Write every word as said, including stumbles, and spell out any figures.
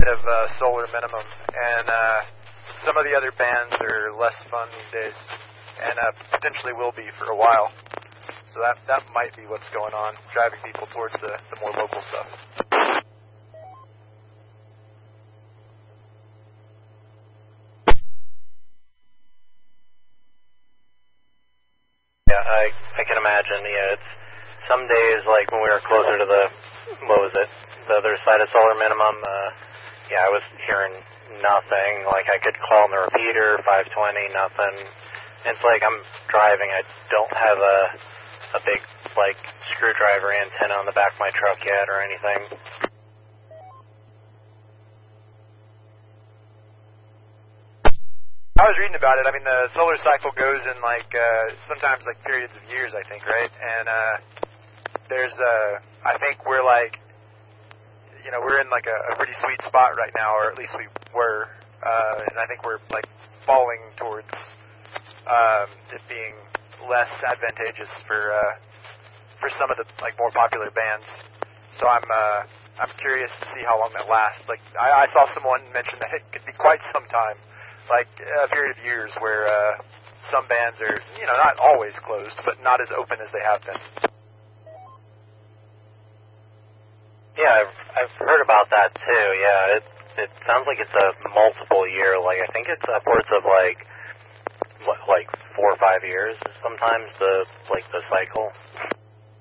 of uh, Solar Minimum, and uh, some of the other bands are less fun these days, and uh, potentially will be for a while. So that that might be what's going on, driving people towards the, the more local stuff. Yeah, I I can imagine. Yeah, it's some days like when we were closer to the what was it, the other side of Solar Minimum. Uh, yeah, I was hearing nothing. Like I could call on the repeater, five twenty, nothing. It's like I'm driving. I don't have a a big like screwdriver antenna on the back of my truck yet or anything. I was reading about it. I mean, the solar cycle goes in like uh, sometimes like periods of years, I think, right? And uh, there's, uh, I think we're like, you know, we're in like a, a pretty sweet spot right now, or at least we were, uh, and I think we're like falling towards um, it being less advantageous for uh, for some of the like more popular bands. So I'm uh, I'm curious to see how long that lasts. Like I, I saw someone mention that it could be quite some time, like a period of years where uh, some bands are, you know, not always closed, but not as open as they have been. Yeah, I've, I've heard about that too. Yeah, it it sounds like it's a multiple year. Like I think it's upwards of like what, like four or five years sometimes. The like the cycle.